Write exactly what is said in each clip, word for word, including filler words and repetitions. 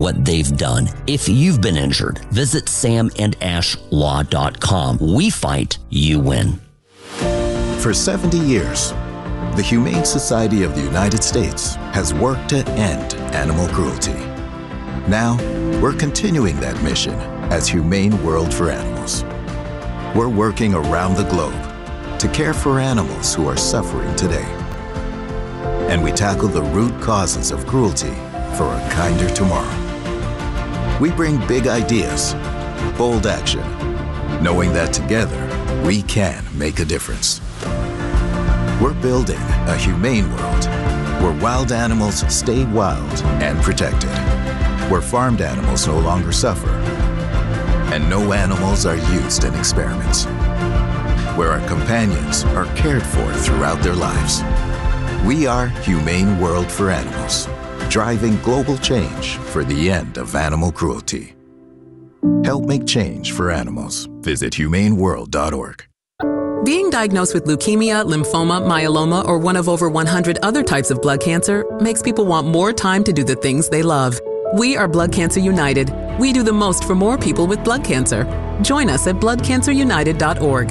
what they've done. If you've been injured, visit sam and ash law dot com. We fight, you win. For seventy years, the Humane Society of the United States has worked to end animal cruelty. Now, we're continuing that mission as Humane World for Animals. We're working around the globe to care for animals who are suffering today. And we tackle the root causes of cruelty for a kinder tomorrow. We bring big ideas, bold action, knowing that together we can make a difference. We're building a humane world where wild animals stay wild and protected, where farmed animals no longer suffer, and no animals are used in experiments, where our companions are cared for throughout their lives. We are Humane World for Animals, driving global change for the end of animal cruelty. Help make change for animals. Visit humane world dot org. Being diagnosed with leukemia, lymphoma, myeloma, or one of over one hundred other types of blood cancer makes people want more time to do the things they love. We are Blood Cancer United. We do the most for more people with blood cancer. Join us at blood cancer united dot org.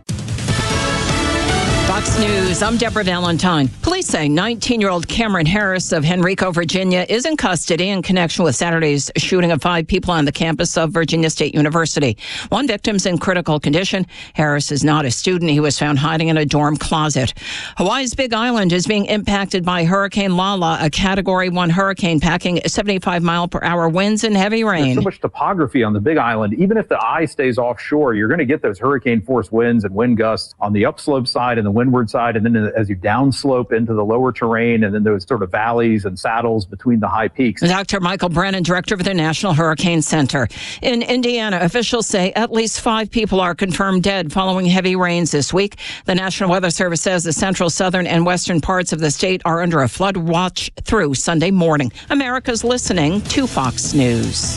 Fox News, I'm Deborah Valentine. Police say nineteen-year-old Cameron Harris of Henrico, Virginia, is in custody in connection with Saturday's shooting of five people on the campus of Virginia State University. One victim's in critical condition. Harris is not a student. He was found hiding in a dorm closet. Hawaii's Big Island is being impacted by Hurricane Lala, a Category one hurricane packing seventy-five mile per hour winds and heavy rain. There's so much topography on the Big Island. Even if the eye stays offshore, you're going to get those hurricane-force winds and wind gusts on the upslope side and the windward side, and then as you downslope into the lower terrain, and then those sort of valleys and saddles between the high peaks. Doctor Michael Brennan, director of the National Hurricane Center. In Indiana, officials say at least five people are confirmed dead following heavy rains this week. The National Weather Service says the central, southern, and western parts of the state are under a flood watch through Sunday morning. America's listening to Fox News.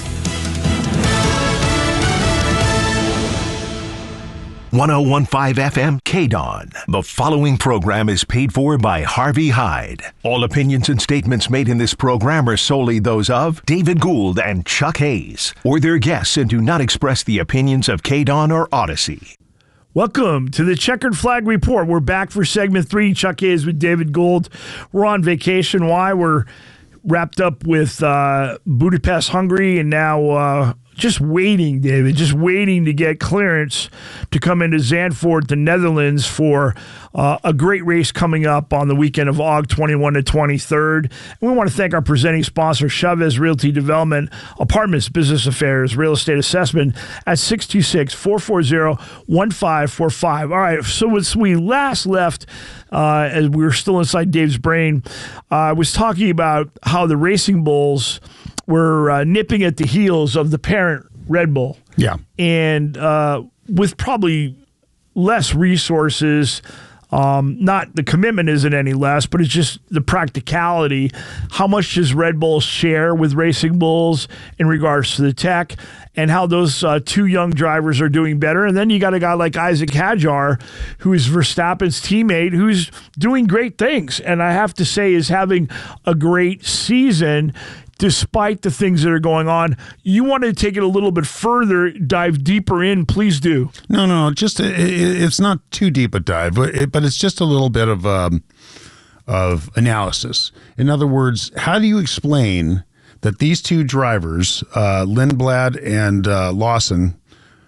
one oh one point five F M K D O N. The following program is paid for by Harvey Hyde. All opinions and statements made in this program are solely those of David Gould and Chuck Hayes, or their guests, and do not express the opinions of K D O N or Odyssey. Welcome to the Checkered Flag Report. We're back for segment three. Chuck Hayes with David Gould. We're on vacation. Why? We're wrapped up with uh, Budapest, Hungary, and now uh, just waiting, David, just waiting to get clearance to come into Zandvoort, the Netherlands, for uh, a great race coming up on the weekend of August twenty-first to twenty-third. And we want to thank our presenting sponsor, Chavez Realty Development, Apartments, Business Affairs, Real Estate Assessment at six two six, four four zero, one five four five. All right, so as we last left, uh, as we were still inside Dave's brain, uh, I was talking about how the Racing Bulls were uh, nipping at the heels of the parent Red Bull. Yeah. And uh, with probably less resources, um, not the commitment isn't any less, but it's just the practicality. How much does Red Bull share with Racing Bulls in regards to the tech, and how those uh, two young drivers are doing better? And then you got a guy like Isaac Hadjar, who is Verstappen's teammate, who's doing great things. And I have to say is having a great season despite the things that are going on. You want to take it a little bit further, dive deeper in, please do. No, no, just it, it's not too deep a dive, but, it, but it's just a little bit of um, of analysis. In other words, how do you explain that these two drivers, uh, Lindblad and uh, Lawson,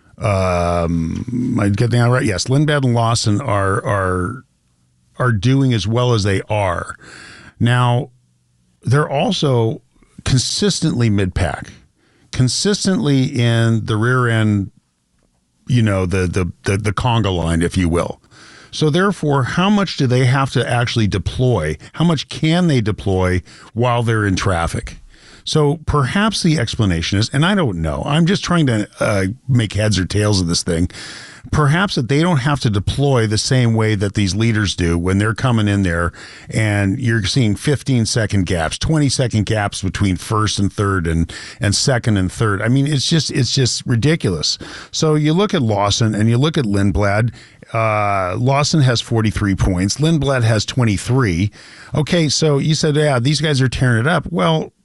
um, am I getting that right? Yes, Lindblad and Lawson are are are doing as well as they are. Now, they're also consistently mid-pack, consistently in the rear end, you know, the, the, the, the conga line, if you will. So therefore, how much do they have to actually deploy? How much can they deploy while they're in traffic? So perhaps the explanation is, and I don't know, I'm just trying to uh, make heads or tails of this thing, perhaps that they don't have to deploy the same way that these leaders do when they're coming in there, and you're seeing fifteen second gaps, twenty second gaps between first and third and, and second and third. I mean, it's just, it's just ridiculous. So you look at Lawson and you look at Lindblad. Uh, Lawson has forty-three points. Lindblad has twenty-three. Okay. So you said, yeah, these guys are tearing it up. Well,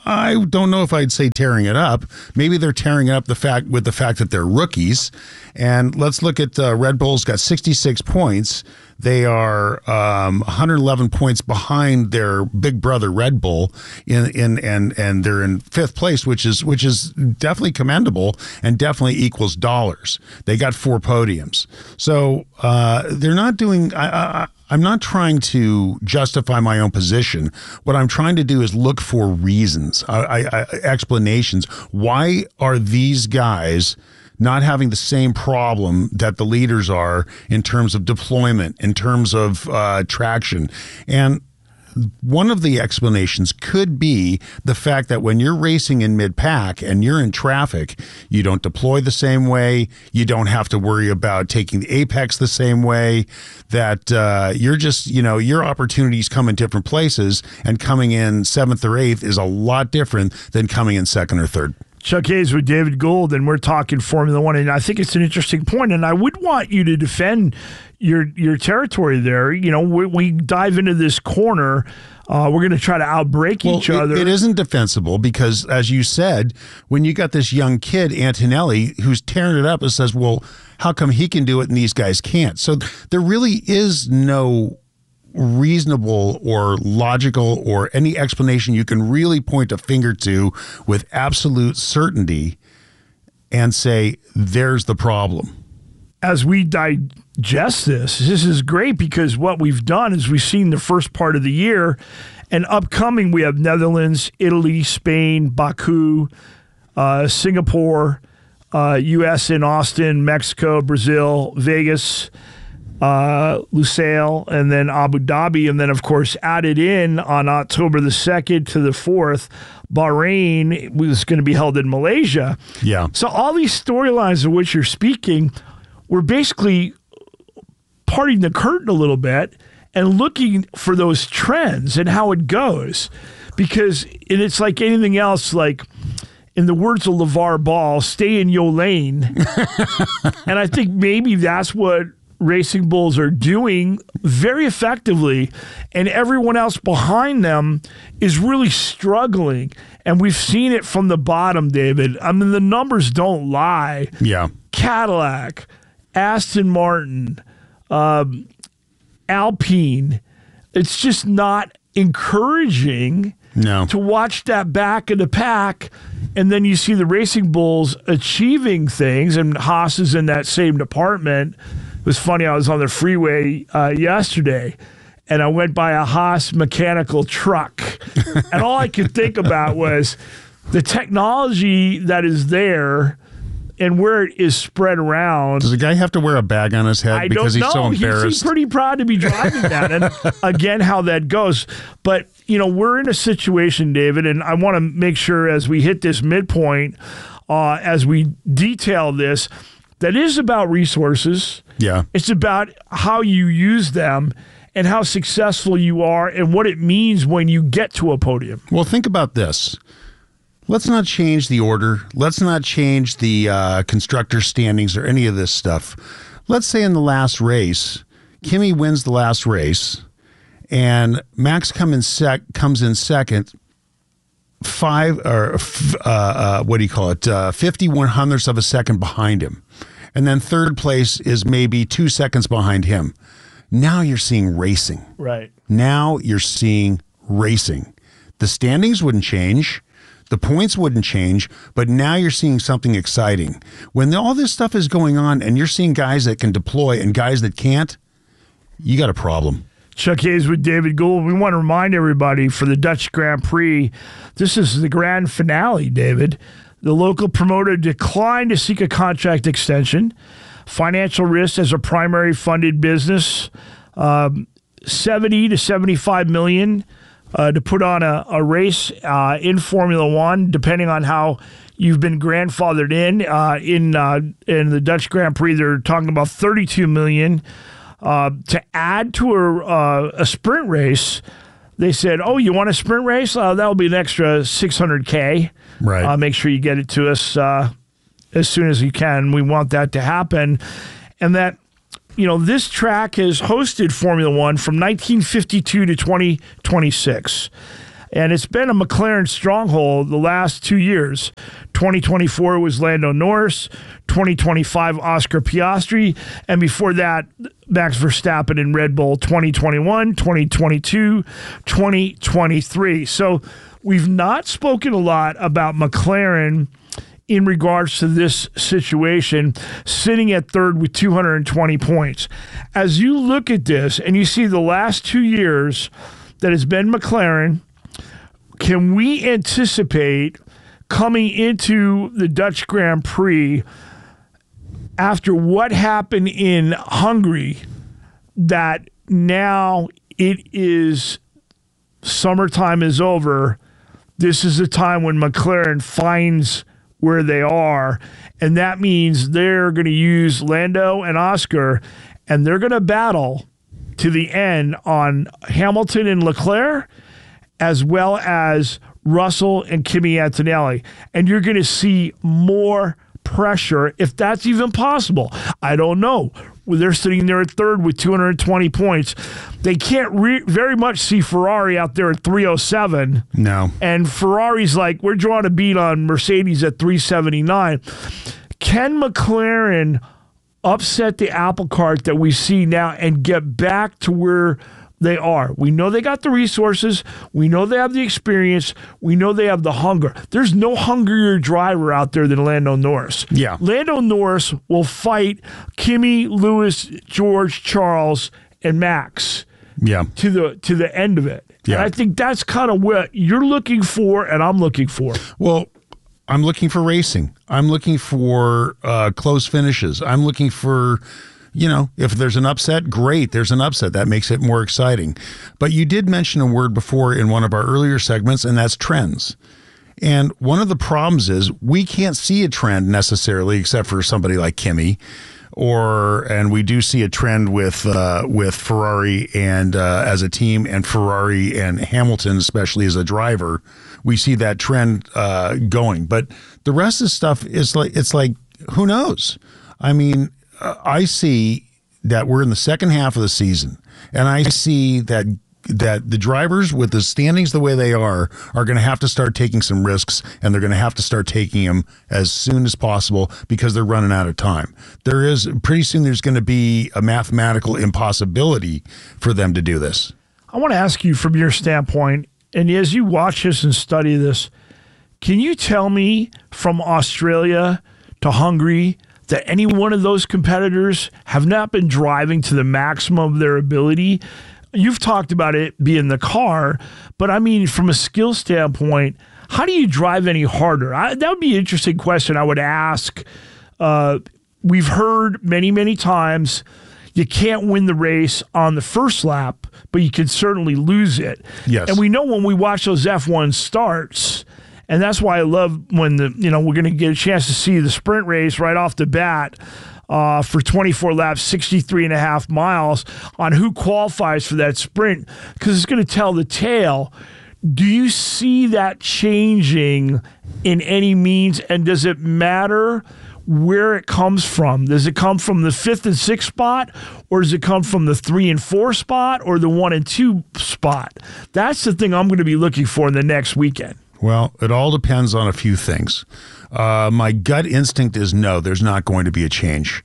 I don't know if I'd say tearing it up. Maybe they're tearing it up the fact with the fact that they're rookies. And let's look at uh, Red Bull's got sixty-six points. They are um, one hundred eleven points behind their big brother Red Bull, in in and and they're in fifth place, which is which is definitely commendable and definitely equals dollars. They got four podiums, so uh, they're not doing. I, I, I'm not trying to justify my own position. What I'm trying to do is look for reasons, I, I, I, explanations. Why are these guys not having the same problem that the leaders are in terms of deployment, in terms of uh, traction? And one of the explanations could be the fact that when you're racing in mid-pack and you're in traffic, you don't deploy the same way. You don't have to worry about taking the apex the same way. That uh, you're just, you know, your opportunities come in different places, and coming in seventh or eighth is a lot different than coming in second or third. Chuck Hayes with David Gould, and we're talking Formula One, and I think it's an interesting point, and I would want you to defend your your territory there. You know, we, we dive into this corner, uh, we're going to try to outbreak well, each other. It, it isn't defensible because, as you said, when you got this young kid, Antonelli, who's tearing it up and says, well, how come he can do it and these guys can't? So there really is no reasonable or logical or any explanation you can really point a finger to with absolute certainty and say, there's the problem. As we digest this, this is great because what we've done is we've seen the first part of the year, and upcoming we have Netherlands, Italy, Spain, Baku, uh, Singapore, uh, U S in Austin, Mexico, Brazil, Vegas, uh, Lusail, and then Abu Dhabi, and then of course added in on October the second to the fourth, Bahrain was going to be held in Malaysia. Yeah. So all these storylines of which you're speaking, we're basically parting the curtain a little bit and looking for those trends and how it goes, because and it's like anything else, like in the words of LeVar Ball, stay in your lane. And I think maybe that's what Racing Bulls are doing very effectively, and everyone else behind them is really struggling. And we've seen it from the bottom, David. I mean, the numbers don't lie. Yeah. Cadillac, Aston Martin, um, Alpine. It's just not encouraging no. to watch that back of the pack, and then you see the Racing Bulls achieving things, and Haas is in that same department. It was funny, I was on the freeway uh, yesterday, and I went by a Haas mechanical truck, and all I could think about was the technology that is there and where it is spread around. Does the guy have to wear a bag on his head I because don't he's know. so embarrassed? He seemed pretty proud to be driving that, and again, how that goes. But, you know, we're in a situation, David, and I want to make sure as we hit this midpoint, uh, as we detail this, that is about resources. Yeah. It's about how you use them and how successful you are and what it means when you get to a podium. Well, think about this. Let's not change the order. Let's not change the uh, constructor standings or any of this stuff. Let's say in the last race, Kimi wins the last race, and Max come in sec comes in second, five or uh, uh, what do you call it? Uh, fifty-one hundredths of a second behind him. And then third place is maybe two seconds behind him. Now you're seeing racing. Right. Now you're seeing racing. The standings wouldn't change. The points wouldn't change. But now you're seeing something exciting. When all this stuff is going on and you're seeing guys that can deploy and guys that can't, you got a problem. Chuck Hayes with David Gould. We want to remind everybody for the Dutch Grand Prix, this is the grand finale, David. The local promoter declined to seek a contract extension. Financial risk as a primary funded business, um, seventy to seventy-five million uh, to put on a, a race uh, in Formula One, depending on how you've been grandfathered in. Uh, in uh, in the Dutch Grand Prix, they're talking about thirty-two million uh, to add to a, uh, a sprint race. They said, "Oh, you want a sprint race? Uh, that'll be an extra six hundred K. Right. Uh, make sure you get it to us uh, as soon as you can. We want that to happen." And that, you know, this track has hosted Formula One from nineteen fifty-two to twenty twenty-six. And it's been a McLaren stronghold the last two years. twenty twenty-four was Lando Norris, twenty twenty-five Oscar Piastri, and before that, Max Verstappen in Red Bull twenty twenty-one, twenty twenty-two, twenty twenty-three. So we've not spoken a lot about McLaren in regards to this situation, sitting at third with two hundred twenty points. As you look at this and you see the last two years that has been McLaren, can we anticipate coming into the Dutch Grand Prix after what happened in Hungary that now it is summertime is over? This is the time when McLaren finds where they are, and that means they're going to use Lando and Oscar, and they're going to battle to the end on Hamilton and Leclerc, as well as Russell and Kimi Antonelli. And you're going to see more pressure, if that's even possible. I don't know. Well, they're sitting there at third with two hundred twenty points. They can't re- very much see Ferrari out there at three oh seven. No. And Ferrari's like, we're drawing a beat on Mercedes at three seventy-nine. Can McLaren upset the apple cart that we see now and get back to where they are? We know they got the resources. We know they have the experience. We know they have the hunger. There's no hungrier driver out there than Lando Norris. Yeah. Lando Norris will fight Kimi, Lewis, George, Charles, and Max. Yeah. To the to the end of it. Yeah. And I think that's kind of what you're looking for and I'm looking for. Well, I'm looking for racing. I'm looking for uh, close finishes. I'm looking for, you know, if there's an upset, great. There's an upset. That makes it more exciting. But you did mention a word before in one of our earlier segments, and that's trends. And one of the problems is we can't see a trend necessarily, except for somebody like Kimi, or and we do see a trend with uh, with Ferrari and uh, as a team, and Ferrari and Hamilton, especially as a driver. We see that trend uh, going. But the rest of the stuff is like it's like who knows? I mean. Uh, I see that we're in the second half of the season, and I see that that the drivers with the standings the way they are are going to have to start taking some risks, and they're going to have to start taking them as soon as possible because they're running out of time. There is pretty soon there's going to be a mathematical impossibility for them to do this. I want to ask you from your standpoint, and as you watch this and study this, can you tell me from Australia to Hungary that any one of those competitors have not been driving to the maximum of their ability? You've talked about it being the car, but I mean, from a skill standpoint, how do you drive any harder? I, that would be an interesting question I would ask. Uh, we've heard many, many times you can't win the race on the first lap, but you can certainly lose it. Yes. And we know when we watch those F one starts, and that's why I love when the you know we're going to get a chance to see the sprint race right off the bat uh, for twenty-four laps, sixty-three and a half miles on who qualifies for that sprint, because it's going to tell the tale. Do you see that changing in any means, and does it matter where it comes from? Does it come from the fifth and sixth spot, or does it come from the three and four spot, or the one and two spot? That's the thing I'm going to be looking for in the next weekend. Well, it all depends on a few things. Uh, my gut instinct is no, there's not going to be a change.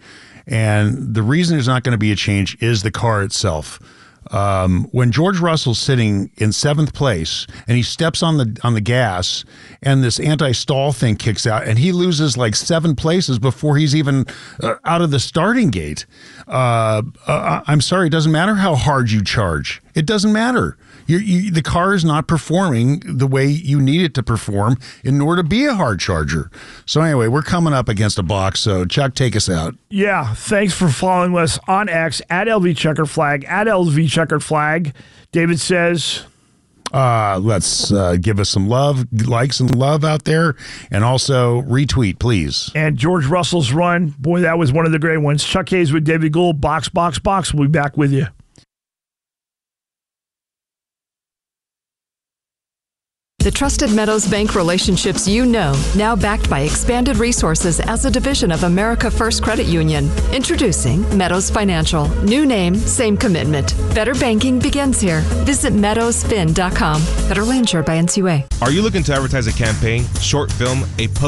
And the reason there's not going to be a change is the car itself. Um, when George Russell's sitting in seventh place and he steps on the on the gas and this anti-stall thing kicks out and he loses like seven places before he's even uh, out of the starting gate. Uh, uh, I'm sorry, it doesn't matter how hard you charge. It doesn't matter. You, you, the car is not performing the way you need it to perform in order to be a hard charger. So anyway, we're coming up against a box. So Chuck, take us out. Yeah, thanks for following us on X at L V Checkered Flag, at L V Checkered Flag. David says, uh, let's uh, give us some love, like some love out there, and also retweet, please. And George Russell's run, boy, that was one of the great ones. Chuck Hayes with David Gould, box, box, box. We'll be back with you. The trusted Meadows Bank relationships you know, now backed by expanded resources as a division of America First Credit Union. Introducing Meadows Financial. New name, same commitment. Better banking begins here. Visit meadows fin dot com. Federally insured by N C U A. Are you looking to advertise a campaign, short film, a public